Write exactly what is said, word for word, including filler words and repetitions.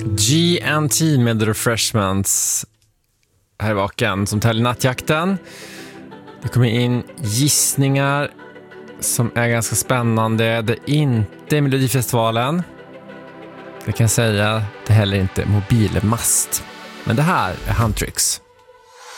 G and T med The Refreshments här i Vaken som täller nattjakten. Det kommer in gissningar som är ganska spännande. Det är inte Melodifestivalen. Det kan jag säga. Det är heller inte mobilmast. Men det här är Huntrix.